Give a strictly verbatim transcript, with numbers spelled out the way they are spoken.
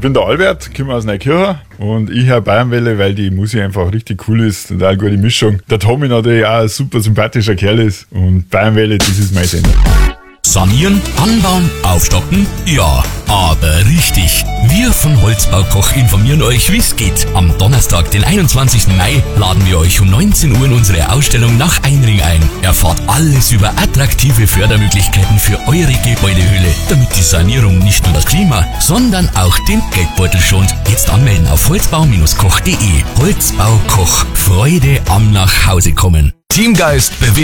bin der Albert, komme aus Neukirchen und ich höre Bayernwelle, weil die Musik einfach richtig cool ist und auch eine gute Mischung. Der Tommy natürlich auch ein super sympathischer Kerl ist und Bayernwelle, das ist mein Sender. Sanieren, anbauen, aufstocken? Ja, aber richtig. Wir von Holzbaukoch informieren euch, wie's geht. Am Donnerstag, den einundzwanzigsten Mai, laden wir euch um neunzehn Uhr in unsere Ausstellung nach Einring ein. Erfahrt alles über attraktive Fördermöglichkeiten für eure Gebäudehülle, damit die Sanierung nicht nur das Klima, sondern auch den Geldbeutel schont. Jetzt anmelden auf holzbau koch punkt de. Holzbaukoch, Freude am Nachhausekommen. Teamgeist bewegt.